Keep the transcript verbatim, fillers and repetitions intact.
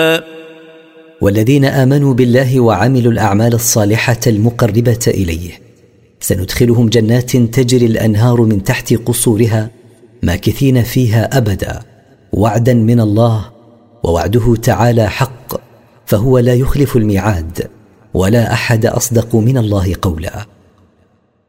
والذين آمنوا بالله وعملوا الأعمال الصالحة المقربة إليه سندخلهم جنات تجري الأنهار من تحت قصورها ماكثين فيها أبدا، وعدا من الله، ووعده تعالى حق، فهو لا يخلف الميعاد، ولا أحد أصدق من الله قولا.